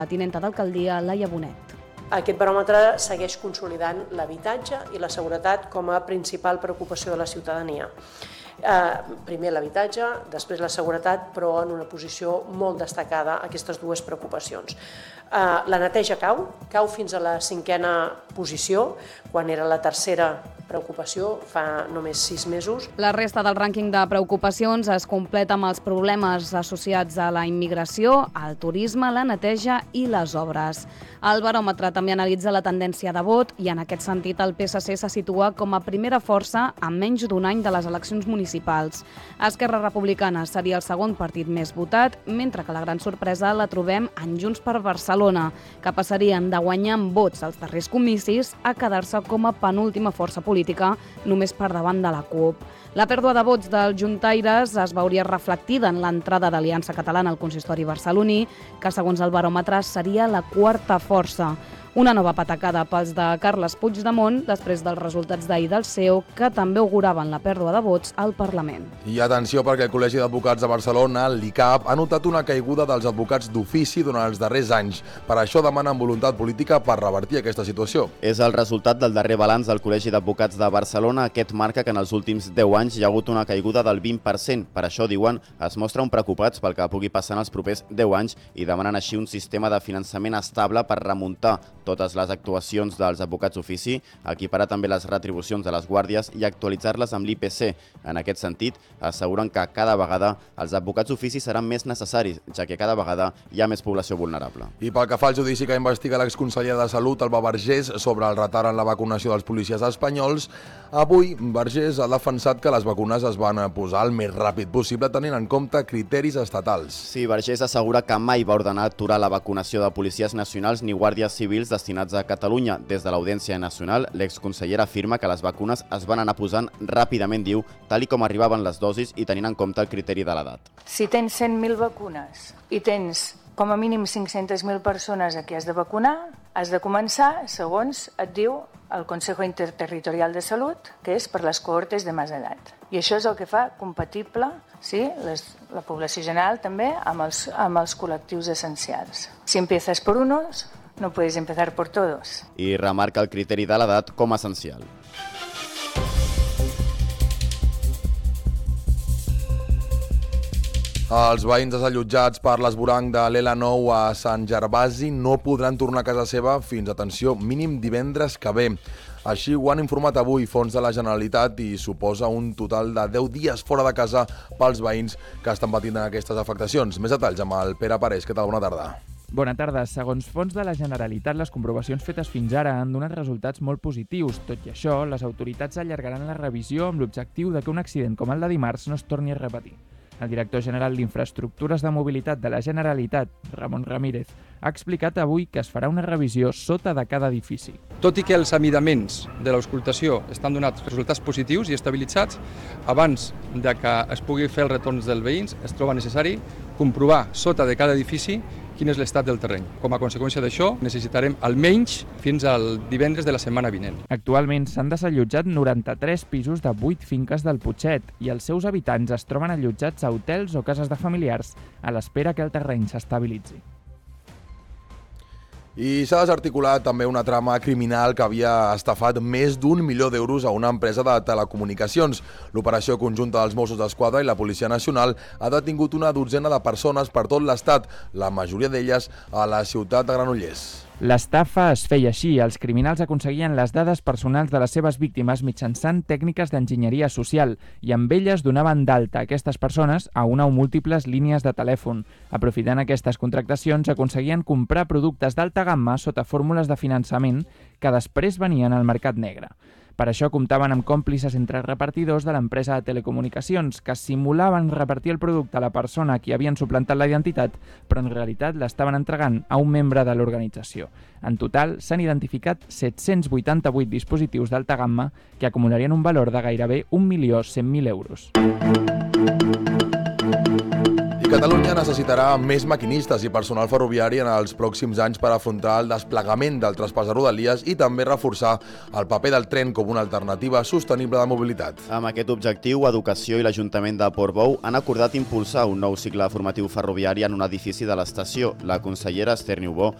La tinenta d'alcaldia, Laia Bonet. Aquest baròmetre segueix consolidant l'habitatge i la seguretat com a principal preocupació de la ciutadania. Primer l'habitatge, després la seguretat, però en una posició molt destacada aquestes dues preocupacions. La neteja cau fins a la 5a posició, quan era la tercera preocupació fa només 6 mesos. La resta del rànquing de preocupacions es completa amb els problemes associats a la immigració, al turisme, la neteja i les obres. El baròmetre també analitza la tendència de vot i en aquest sentit el PSC se situa com a primera força en menys d'un any de les eleccions municipals. Esquerra Republicana seria el segon partit més votat, mentre que la gran sorpresa la trobem en Junts per Barcelona, que passarien de guanyar amb vots als darrers comicis a quedar-se com a penúltima força política, només per davant de la CUP. La pèrdua de vots dels juntaires es veuria reflectida en l'entrada d'Aliança Catalana al consistori barceloní, que segons el baròmetre seria la quarta força. Una nova patacada pels de Carles Puigdemont després dels resultats d'ahir del CEO, que també auguraven la pèrdua de vots al Parlament. I atenció, perquè el Col·legi d'Advocats de Barcelona, el LICAP, ha notat una caiguda dels advocats d'ofici durant els darrers anys. Per això demanen voluntat política per revertir aquesta situació. És el resultat del darrer balanç del Col·legi d'Advocats de Barcelona. Aquest marca que en els últims 10 anys hi ha hagut una caiguda del 20%. Per això, diuen, es mostren preocupats pel que pugui passar en els propers 10 anys i demanen així un sistema de finançament estable per remuntar totes les actuacions dels advocats d'ofici, equiparar també les retribucions de les guàrdies i actualitzar-les amb l'IPC. En aquest sentit, asseguren que cada vegada els advocats d'ofici seran més necessaris, ja que cada vegada hi ha més població vulnerable. I pel que fa al judici que investiga l'exconseller de Salut, Alba Vergés, sobre el retard en la vacunació dels policies espanyols, avui Vergés ha defensat que les vacunes es van posar el més ràpid possible tenint en compte criteris estatals. Sí, Vergés assegura que mai va ordenar aturar la vacunació de policies nacionals ni guàrdies civils destinats a Catalunya. Des de l'Audiència Nacional, l'exconsellera afirma que les vacunes es van anar posant ràpidament, diu, tal i com arribaven les dosis i tenint en compte el criteri de l'edat. Si tens 100.000 vacunes i tens com a mínim 500.000 persones a qui has de vacunar, has de començar, segons et diu el Consejo Interterritorial de Salut, que és per les cohortes de més edat. I això és el que fa compatible, sí, la població general també amb els col·lectius essencials. Si empiezas por unos, no puedes empezar por todos. I remarca el criteri de l'edat com a essencial. Els veïns desallotjats per l'esvoranc de l'L9 a Sant Gervasi no podran tornar a casa seva fins, atenció, mínim divendres que ve. Així ho han informat avui fons de la Generalitat i suposa un total de 10 dies fora de casa pels veïns que estan patint aquestes afectacions. Més detalls amb el Pere Parés. Què tal? Bona tarda. Bona tarda. Segons fons de la Generalitat, les comprovacions fetes fins ara han donat resultats molt positius. Tot i això, les autoritats allargaran la revisió amb l'objectiu de que un accident com el de dimarts no es torni a repetir. El director general d'Infraestructures de Mobilitat de la Generalitat, Ramon Ramírez, ha explicat avui que es farà una revisió sota de cada edifici. Tot i que els amidaments de l'auscultació estan donats resultats positius i estabilitzats, abans de que es pugui fer els retorns dels veïns, es troba necessari comprovar sota de cada edifici quin és l'estat del terreny. Com a conseqüència d'això, necessitarem almenys fins al divendres de la setmana vinent. Actualment s'han desallotjat 93 pisos de 8 finques del Putxet i els seus habitants es troben allotjats a hotels o cases de familiars a l'espera que el terreny s'estabilitzi. I s'ha desarticulat també una trama criminal que havia estafat més d'1 milió d'euros a una empresa de telecomunicacions. L'operació conjunta dels Mossos d'Esquadra i la Policia Nacional ha detingut una dotzena de persones per tot l'Estat, la majoria d'elles a la ciutat de Granollers. L'estafa es feia així. Els criminals aconseguien les dades personals de les seves víctimes mitjançant tècniques d'enginyeria social i amb elles donaven d'alta aquestes persones a una o múltiples línies de telèfon. Aprofitant aquestes contractacions aconseguien comprar productes d'alta gamma sota fórmules de finançament que després venien al mercat negre. Per això comptaven amb còmplices entre repartidors de l'empresa de telecomunicacions que simulaven repartir el producte a la persona a qui havien suplantat la identitat, però en realitat l'estaven entregant a un membre de l'organització. En total, s'han identificat 788 dispositius d'alta gamma que acumularien un valor de gairebé 1.100.000 euros. Catalunya necessitarà més maquinistes i personal ferroviari en els pròxims anys per afrontar el desplegament del traspàs de Rodalies i també reforçar el paper del tren com una alternativa sostenible de mobilitat. Amb aquest objectiu, Educació i l'Ajuntament de Portbou han acordat impulsar un nou cicle formatiu ferroviari en un edifici de l'estació. La consellera Esther Niubó